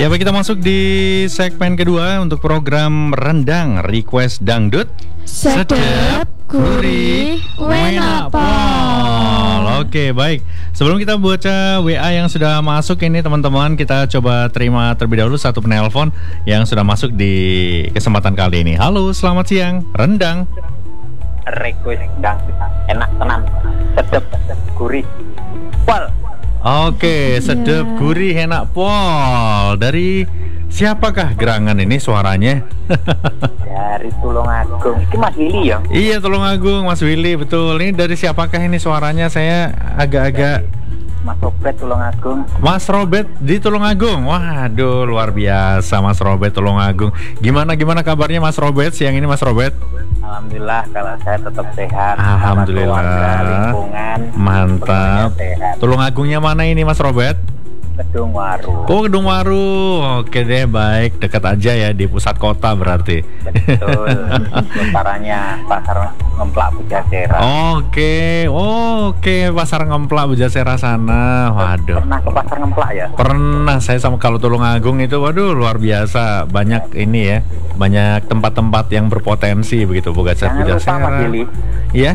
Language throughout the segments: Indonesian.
Ya, baik, kita masuk di segmen kedua untuk program Rendang Request Dangdut. Sedap, gurih, enak pol. Oke, baik. Sebelum kita baca WA yang sudah masuk ini teman-teman, kita coba terima terlebih dahulu satu penelpon yang sudah masuk di kesempatan kali ini. Halo, selamat siang. Rendang Request dangdut enak tenan, sedap, gurih, pol. Oke, sedap, gurih, enak pol. Dari siapakah gerangan ini suaranya? Dari Tulungagung. Ini Mas Willy ya? Iya, Tulungagung, Mas Willy, betul. Ini dari siapakah ini suaranya? Saya agak-agak... Mas Robert Tulungagung. Mas Robert di Tulungagung. Waduh, luar biasa Mas Robert Tulungagung. Gimana kabarnya Mas Robert siang ini, Mas Robert? Alhamdulillah, kalau saya tetap sehat. Alhamdulillah. Keluarga, lingkungan, Mantap. sehat. Tulungagungnya mana ini, Mas Robert? Kedung Waru. Oh, Kedung Waru. Oke deh, baik. Dekat aja ya, di pusat kota berarti. Betul. Utaranya Pasar Ngemplak Pujasera. Oke, Pasar Ngemplak Pujasera sana. Waduh. Pernah ke Pasar Ngemplak ya? Pernah, saya sama kalau Tulungagung itu, waduh, luar biasa. Banyak ini ya, banyak tempat-tempat yang berpotensi begitu, Pujasera. Jangan lupa Mas Willy, Iya?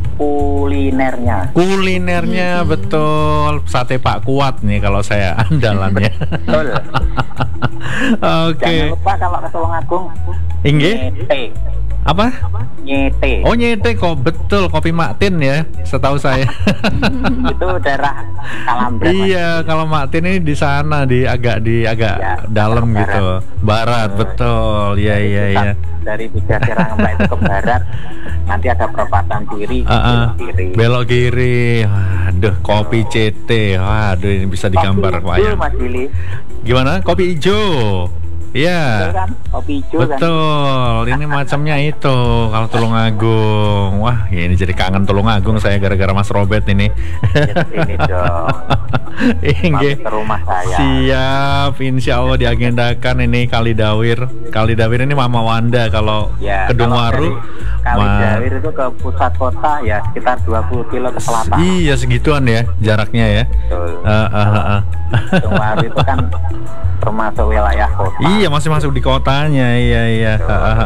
Kulinernya betul. Sate Pak Kuat nih kalau saya andalannya. betul. Oke. Jangan lupa kalau ke Tulungagung, Inggih? Nyete. Apa? Nyete. Oh, Nyete, kok betul, kopi Maktin ya, setahu saya. Itu daerah Kalambret. Iya, kalau Maktin ini di sana, agak Ya, dalam barat. gitu. Barat, betul. Iya. Dari Pujasera Ngemplak itu ke barat, nanti ada perempatan kiri, kiri. Belok kiri. Waduh, kopi CT. Waduh, ini bisa digambar Pak Kopi hijau, ya. Mas Willy. Gimana? Kopi hijau. Iya. Betul kan? Kopi hijau kan? Betul, ini macamnya itu kalau Tulungagung. Wah, ya ini jadi kangen Tulungagung saya gara-gara Mas Robert ini. Ini dong. Inggih. Mampir ke rumah saya. Siap, insya Allah diagendakan ini Kalidawir ini Mama Wanda kalau Ya, Kedung kalau Waru. dari Kalidawir itu ke pusat kota ya sekitar 20 kilo ke selatan. Iya, segituan ya jaraknya ya. Betul. Kedung Waru itu kan termasuk wilayah kota. Iya, masih masuk di kotanya. Iya.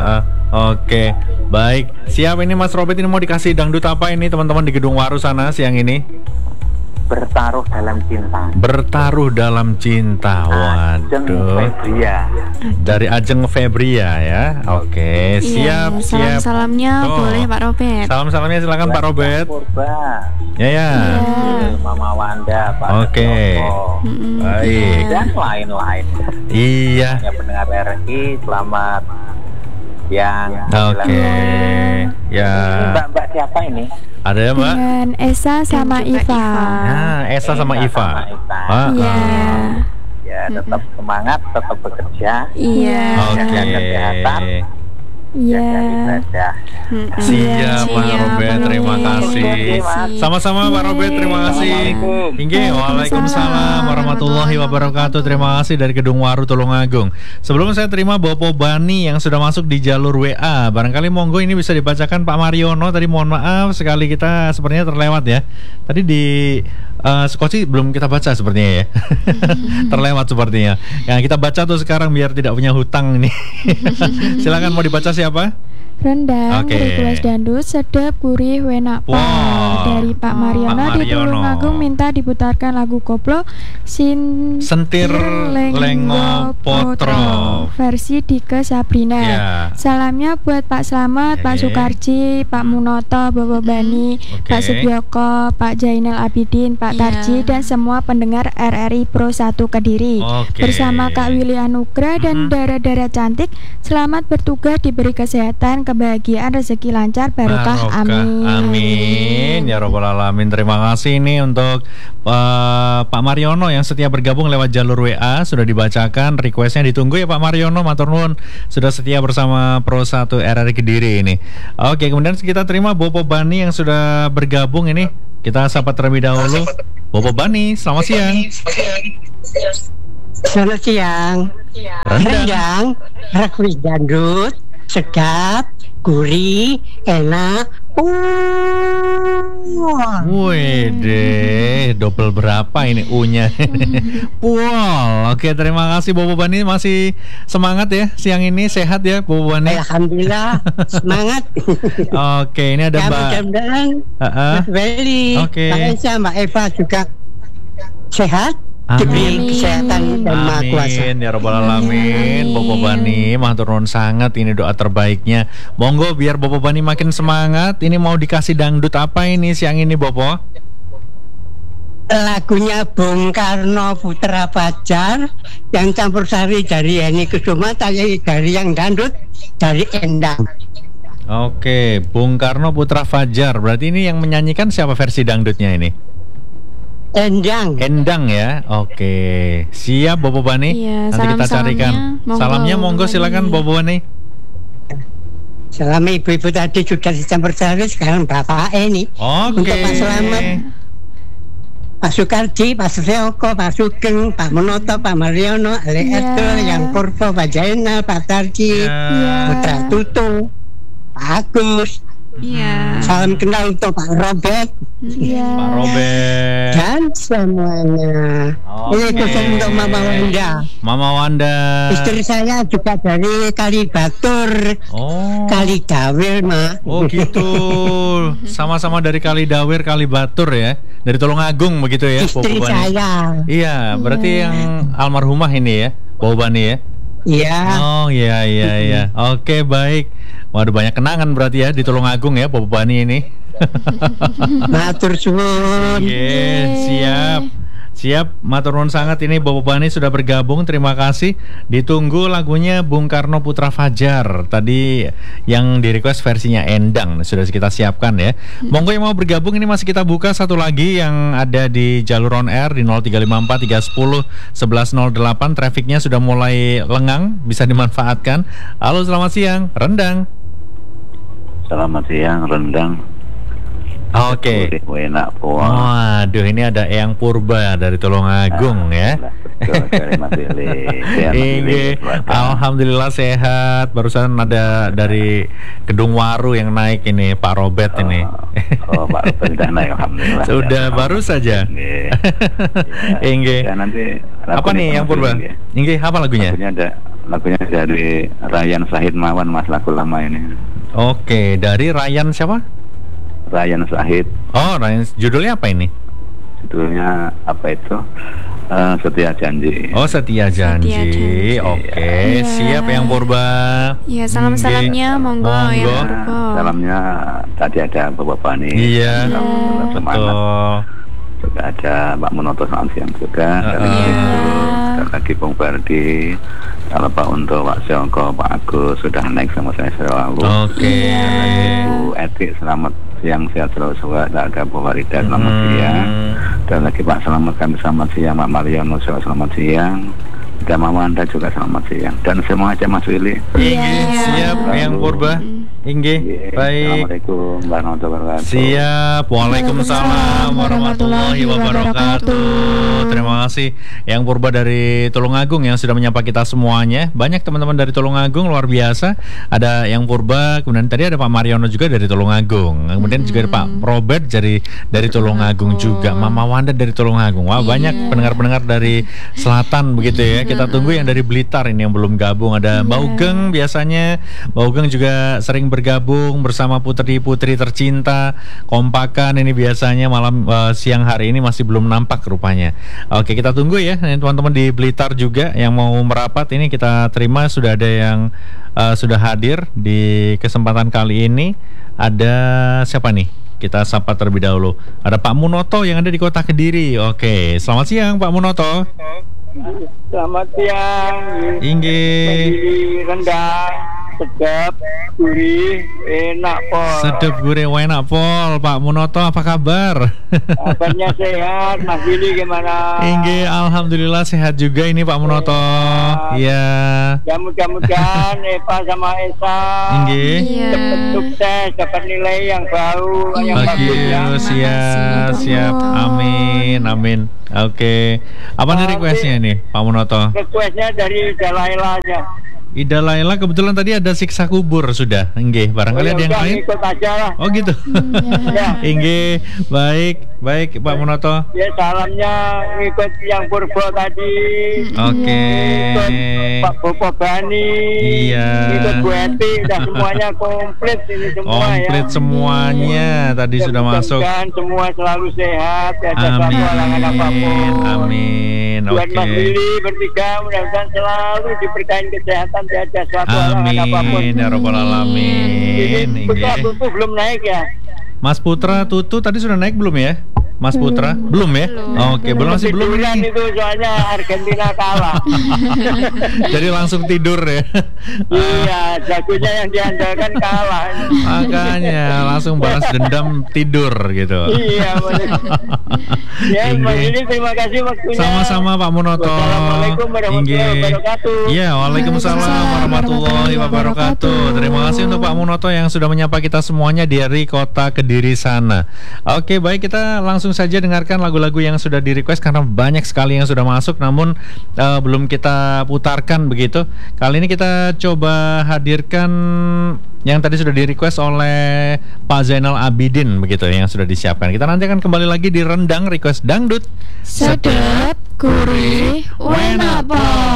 Oke, baik. Siap, ini Mas Robert ini mau dikasih dangdut apa ini teman-teman di Kedung Waru sana siang ini? Bertaruh dalam cinta. Bertaruh dalam cinta. Ajeng Waduh. Febria. Dari Ajeng Febria ya. Oke, siap. Salam-salamnya Oh. boleh Pak Robert. Salam-salamnya silakan Pak Robert. Purba. Ya. Mama Wanda, Pak Oke. Joko, Baik. dan lain-lain. Iya. Ya, pendengar RRI, selamat siang. Oke. Ya. Mbak siapa ini? Ada ya, Mbak? Dengan Esa sama juga Iva. Nah, Esa sama Iva. Iya. Ya, tetap semangat, tetap bekerja. Iya. Oke. Jaga kesehatan, Iya. jaga ibadah. Siap, Pak Siap, Robert, Pak terima Robert. kasih. Sama-sama Pak Robert, terima kasih. Inggih, waalaikumsalam warahmatullahi wabarakatuh. Terima kasih dari Kedung Waru Tulungagung. Sebelum saya terima Bopo Bani yang sudah masuk di jalur WA. Barangkali monggo ini bisa dibacakan Pak Mariono. Tadi mohon maaf sekali kita sepertinya terlewat ya. Tadi di Skoci belum kita baca sepertinya ya. Terlewat sepertinya. Yang kita baca tuh sekarang biar tidak punya hutang ini. Silakan, mau dibaca siapa? Rendang, Oke. request dangdut, sedap, gurih, enak pol. Wow. Dari Pak Mariono Pak di Mariono. Tulungagung minta diputarkan lagu koplo Sentir Lengo Potro. versi Dike Sabrina. Ya. Salamnya buat Pak Slamet, Pak Oke. Sukarji, Pak Munoto, Bobo Bani, Oke. Pak Subyoko, Pak Jainal Abidin, Pak Iya. Tarji, dan semua pendengar RRI Pro 1 Kediri. Oke. Bersama Kak Willy Anugrah dan Dara-Dara cantik, selamat bertugas, diberi kesehatan, kebahagiaan, rezeki lancar, barokah, amin. Amin ya robbal alamin. Terima kasih nih untuk Pak Mariono yang setia bergabung lewat jalur WA. Sudah dibacakan requestnya, ditunggu ya Pak Mariono, matur nuwun sudah setia bersama Pro 1 RRI Kediri ini. Oke, kemudian kita terima Bopo Bani yang sudah bergabung ini. Kita sapa terlebih dahulu. Bopo Bani, selamat siang. Selamat siang. Rendang, request dangdut, sedap, gurih, enak. Wih deh, double berapa ini U-nya? Puol. Oke, terima kasih Bobo Bani, masih semangat ya siang ini, sehat ya Bobo Bani. Alhamdulillah semangat. Oke, ini ada Ya, Mbak. mudah-mudahan Mas Beli, Oke. Mbak Esa, Mbak Eva juga sehat, diberi Amin. kesehatan dan maha kuasa. Amin ya robbal alamin. Bobo Bani matur nuwun sangat, ini doa terbaiknya. Monggo biar Bobo Bani makin semangat. Ini mau dikasih dangdut apa ini siang ini Bobo? Lagunya Bung Karno Putra Fajar yang campur sari dari Heni Kusuma, dari yang dangdut dari Endang. Oke, Bung Karno Putra Fajar. Berarti ini yang menyanyikan siapa versi dangdutnya ini? Endang. Endang ya. Oke. Siap Bobo Bani. Iya, Nanti kita carikan. monggo, Salamnya monggo Bobo silakan Bani. Bobo Bani. Selama ibu-ibu tadi sudah dicampur sari, sekarang bapak ini. Oke. Untuk Pak Selamat, Pak Sukardi, Pak Suryoko, Pak Sugeng, Pak Monoto, Pak Mariono, Ali Iya. Ertul, Yang Purwo, Pak Jainal, Pak Tarji, Ya. Putra Tutu, Pak Agus. Iya. Salam kenal untuk Pak Robert Iya. Pak Robert. dan semuanya. Ini Oke. khusus untuk Mama Wanda. Mama Wanda. Istri saya juga dari Kalibatur, Oh. Kalidawil, Ma. Oh gitu. Sama-sama dari Kalidawir, Kalibatur ya. Dari Tulungagung begitu ya, Istri Bobo Bani. saya. Iya, berarti yang almarhumah ini ya, Bobo Bani ya. Iya. Oh iya iya iya. Oke baik. Waduh banyak kenangan berarti ya di Tulungagung ya Bobo Bani ini. Matur suwun. Siap. Siap, matur nuwun sangat, ini Bobo Bani sudah bergabung, terima kasih. Ditunggu lagunya Bung Karno Putra Fajar. Tadi yang di request versinya Endang sudah kita siapkan ya. Monggo yang mau bergabung, ini masih kita buka satu lagi yang ada di jalur on air di 0354 310 1108. Trafficnya sudah mulai lengang, bisa dimanfaatkan. Halo, selamat siang, Rendang. Selamat siang, Rendang. Oke. Enak puas. Waduh, ini ada Eyang Purba dari Tulungagung ya. Betul, dari Mas Willy. Sehat, Mas Willy. Iya, alhamdulillah sehat. Barusan ada dari Gedung Waru yang naik ini, Pak Robert ini. Oh, Pak Robert sudah naik, alhamdulillah. Sudah Ya, baru saja. Nggih. Inggih. Ya, nanti Apa nih yang Purba? Nggih. Inggih, apa lagunya? Lagunya dari Ryan Sahid Mawan, Mas, lagu lama ini. Oke, dari Ryan siapa? Ryan Sahid, Oh, Ryan, judulnya apa ini? judulnya apa itu? Setia Janji. Oh, Setia Janji. Janji. Oke, Iya. siap Eyang Purba. Iya, salam-salamnya monggo ya Monggo. Purbo. Salamnya tadi ada Bapak Bani. Iya. Salam semangat. Betul. Juga ada Pak Monoto, selamat siang juga. Dan Iya. lagi Bung Bardi. Kalau Pak Unto, Pak Siongko, Pak Agus sudah naik sama saya selalu. Oke. Bu Etik, selamat siang, sehat selalu semua. Ada Bu Farida, selamat siang. Dan lagi Pak Selamat, kami selamat siang. Pak Mariono, selamat siang. Dan Mama Anda juga selamat siang. Dan semua aja Mas Willy. Inggih, siap Eyang Purba. Inggih, baik. Assalamualaikum warahmatullahi wabarakatuh. Siap. Waalaikumsalam warahmatullahi wabarakatuh. Terima kasih Eyang Purba dari Tulungagung yang sudah menyapa kita semuanya. Banyak teman-teman dari Tulungagung, luar biasa. Ada Eyang Purba, kemudian tadi ada Pak Mariono juga dari Tulungagung. Kemudian juga ada Pak Robert dari Tulungagung juga. Mama Wanda dari Tulungagung. Wah, banyak pendengar-pendengar dari selatan begitu ya. Kita tunggu yang dari Blitar ini yang belum gabung. Ada Mbak Ugeng biasanya. Mbak Ugeng juga sering bergabung bersama putri-putri tercinta. Kompakan ini biasanya malam siang hari ini masih belum nampak rupanya. Oke, kita tunggu ya teman-teman di Blitar juga yang mau merapat, ini kita terima sudah ada yang sudah hadir di kesempatan kali ini. Ada siapa nih? Kita sapa terlebih dahulu. Ada Pak Munoto yang ada di Kota Kediri. Oke, selamat siang Pak Munoto. Selamat siang. Inggih. Rendang, sedap, gurih, enak pol. Sedap gurih enak pol. Pak Munoto apa kabar? Kabarnya sehat, Mas Billy gimana? Inggih, alhamdulillah sehat juga ini Pak Munoto. Iya. Ya mudah-mudahan Eva sama Esa Inggih. Iya. cepat sukses, dapat nilai yang baru, yang bagus ya. Bagus, siap, siap. Amin, amin. Oke. Apa nih requestnya nih Pak Munoto? Requestnya dari Dalaila aja. Ida Laila, kebetulan tadi ada siksa kubur sudah. Nggih, barangkali ada yang lain. Ikut aja lah. Oh gitu. Ya. Nggih, baik Pak Munoto. Ya, salamnya ngikut yang Purbo tadi. Oke. Ngikut Pak Bopo Bani. Iya. Ngikut Bu Eti, udah semuanya komplit ini semua Komplit ya. semuanya tadi sudah masuk. Mudah-mudahan semua selalu sehat, tidak ada suatu halangan apapun. Amin. Buat Mas Oke. Willy bertiga mudah-mudahan selalu diberikan kesehatan, tidak ada suatu halangan apapun. Amin ya rabbal alamin. Ini Putra Nggih. Tutu belum naik ya? Mas Putra Tutu tadi sudah naik belum ya? Mas Putra? Belum ya? Oke, masih belum Ketiduran ini. itu soalnya Argentina kalah. Jadi langsung tidur ya. Iya, jagonya yang diandalkan kalah. Makanya langsung balas dendam tidur gitu. Iya, benar. Ya, Mas Nggih. Willy terima kasih waktunya. Sama-sama Pak Munoto. Wassalamualaikum warahmatullahi Nggih. wabarakatuh. Iya, waalaikumsalam warahmatullahi wabarakatuh. Terima kasih untuk Pak Munoto yang sudah menyapa kita semuanya dari kota Kediri sana. Oke, baik, kita langsung saja dengarkan lagu-lagu yang sudah di-request karena banyak sekali yang sudah masuk namun belum kita putarkan begitu. Kali ini kita coba hadirkan yang tadi sudah di-request oleh Pak Zainal Abidin begitu yang sudah disiapkan. Kita nanti akan kembali lagi di Rendang Request Dangdut. Sedap, gurih, enak, Pak.